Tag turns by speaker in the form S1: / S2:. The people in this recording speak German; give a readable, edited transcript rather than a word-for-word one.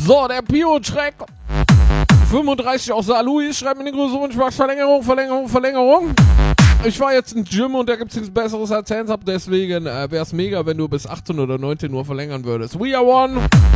S1: So, der Pio-Track 35 aus St. Louis schreibt mir eine große Verlängerung. Ich war jetzt im Gym und da gibt's nichts Besseres als Hands Up, deswegen wär's mega, wenn du bis 18 oder 19 Uhr verlängern würdest. We are one.